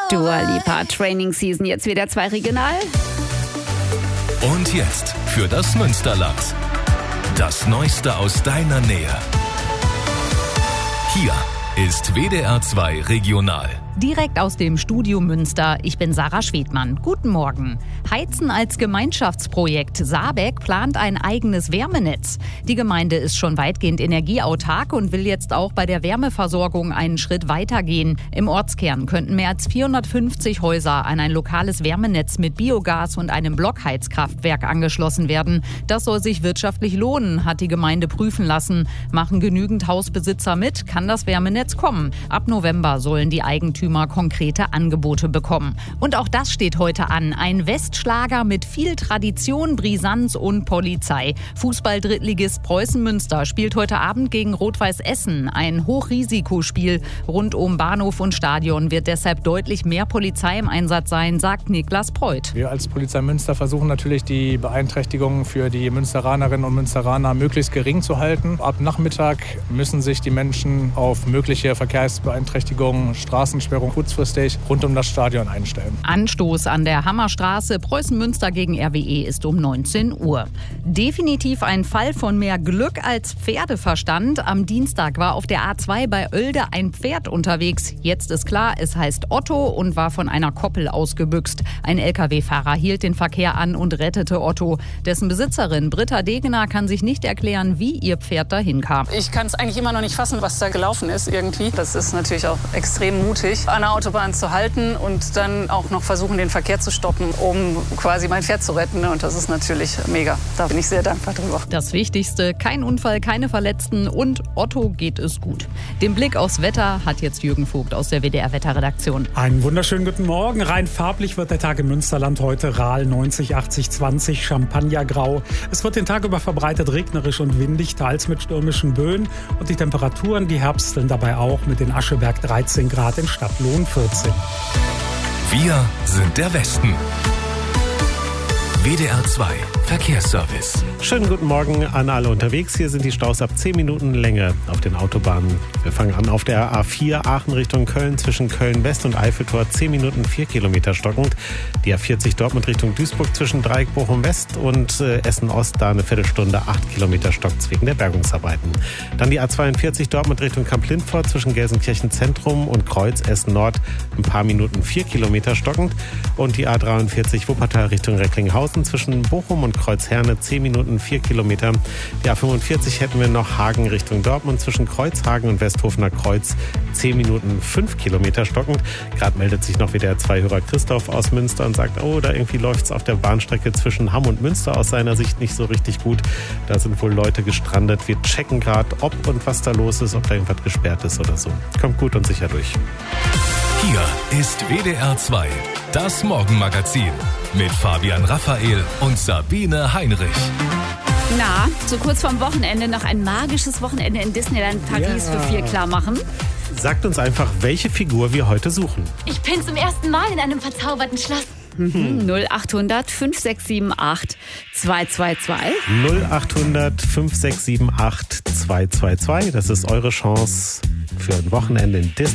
Dua Lipa, Training Season, jetzt wieder 2 regional. Und jetzt für das Münsterland. Das Neueste aus deiner Nähe. Hier ist WDR 2 Regional. Direkt aus dem Studio Münster, ich bin Sarah Schwedmann. Guten Morgen. Heizen als Gemeinschaftsprojekt. Saarbeck plant ein eigenes Wärmenetz. Die Gemeinde ist schon weitgehend energieautark und will jetzt auch bei der Wärmeversorgung einen Schritt weitergehen. Im Ortskern könnten mehr als 450 Häuser an ein lokales Wärmenetz mit Biogas und einem Blockheizkraftwerk angeschlossen werden. Das soll sich wirtschaftlich lohnen, hat die Gemeinde prüfen lassen. Machen genügend Hausbesitzer mit, kann das Wärmenetz kommen. Ab November sollen die Eigentümer konkrete Angebote bekommen. Und auch das steht heute an. Ein Westschlager mit viel Tradition, Brisanz und Polizei. Fußball-Drittligist Preußen Münster spielt heute Abend gegen Rot-Weiß Essen. Ein Hochrisikospiel. Rund um Bahnhof und Stadion wird deshalb deutlich mehr Polizei im Einsatz sein, sagt Niklas Preuth. Wir als Polizei Münster versuchen natürlich, die Beeinträchtigungen für die Münsteranerinnen und Münsteraner möglichst gering zu halten. Ab Nachmittag müssen sich die Menschen auf mögliche Verkehrsbeeinträchtigungen, Straßensperrungen kurzfristig rund um das Stadion einstellen. Anstoß an der Hammerstraße, Preußen-Münster gegen RWE ist um 19 Uhr. Definitiv ein Fall von mehr Glück als Pferdeverstand. Am Dienstag war auf der A2 bei Oelde ein Pferd unterwegs. Jetzt ist klar, es heißt Otto und war von einer Koppel ausgebüxt. Ein Lkw-Fahrer hielt den Verkehr an und rettete Otto. Dessen Besitzerin Britta Degener kann sich nicht erklären, wie ihr Pferd dahin kam. Ich kann es eigentlich immer noch nicht fassen, was da gelaufen ist irgendwie. Das ist natürlich auch extrem mutig, an der Autobahn zu halten und dann auch noch versuchen, den Verkehr zu stoppen, um quasi mein Pferd zu retten. Und das ist natürlich mega. Da bin ich sehr dankbar drüber. Das Wichtigste, kein Unfall, keine Verletzten und Otto geht es gut. Den Blick aufs Wetter hat jetzt Jürgen Vogt aus der WDR-Wetterredaktion. Einen wunderschönen guten Morgen. Rein farblich wird der Tag im Münsterland heute Rahl 90, 80, 20, Champagnergrau. Es wird den Tag über verbreitet regnerisch und windig, teils mit stürmischen Böen. Und die Temperaturen, die herbsteln dabei auch mit den Ascheberg 13 Grad, in Stadtlohn 14. Wir sind der Westen. WDR 2 Verkehrsservice. Schönen guten Morgen an alle unterwegs. Hier sind die Staus ab 10 Minuten Länge auf den Autobahnen. Wir fangen an auf der A4 Aachen Richtung Köln zwischen Köln West und Eiffeltor 10 Minuten 4 Kilometer stockend. Die A40 Dortmund Richtung Duisburg zwischen Dreieck Bochum West und Essen Ost da eine Viertelstunde 8 Kilometer stockt wegen der Bergungsarbeiten. Dann die A42 Dortmund Richtung Kamp-Lindfort zwischen Gelsenkirchen Zentrum und Kreuz Essen Nord ein paar Minuten 4 Kilometer stockend. Und die A43 Wuppertal Richtung Recklinghausen zwischen Bochum und Kreuzherne 10 Minuten 4 Kilometer. Die A45 hätten wir noch Hagen Richtung Dortmund zwischen Kreuzhagen und Westhofener Kreuz 10 Minuten 5 Kilometer stockend. Gerade meldet sich noch wieder Zweihörer Christoph aus Münster und sagt, da irgendwie läuft es auf der Bahnstrecke zwischen Hamm und Münster aus seiner Sicht nicht so richtig gut. Da sind wohl Leute gestrandet. Wir checken gerade, ob und was da los ist, ob da irgendwas gesperrt ist oder so. Kommt gut und sicher durch. Hier ist WDR 2, das Morgenmagazin mit Fabian Raphael und Sabine Heinrich. Na, so kurz vorm Wochenende noch ein magisches Wochenende in Disneyland Paris für 4 klar machen. Sagt uns einfach, welche Figur wir heute suchen. Ich bin zum ersten Mal in einem verzauberten Schloss. 0800 5678 222. 0800 5678 222. Das ist eure Chance für ein Wochenende in Disney.